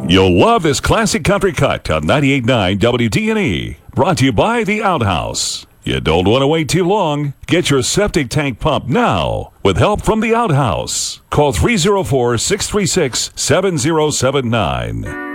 You'll love this classic country cut on 98.9 WDNE. Brought to you by The Outhouse. You don't want to wait too long. Get your septic tank pumped now with help from The Outhouse. Call 304-636-7079.